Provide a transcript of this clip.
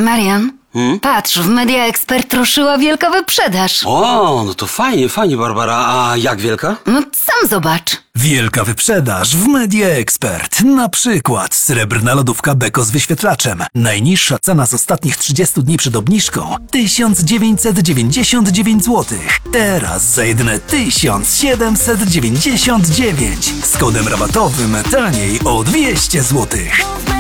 Marian, patrz, w Media Expert ruszyła wielka wyprzedaż. O, no to fajnie, Barbara. A jak wielka? No sam zobacz. Wielka wyprzedaż w Media Expert. Na przykład srebrna lodówka Beko z wyświetlaczem. Najniższa cena z ostatnich 30 dni przed obniżką 1999 zł. Teraz za jedyne 1799. Z kodem rabatowym taniej o 200 zł.